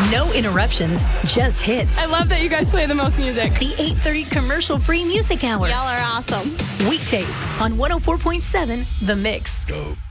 No interruptions, just hits. I love that you guys play the most music. The 8:30 commercial-free music hour. Y'all are awesome. Weekdays on 104.7 The Mix. Go.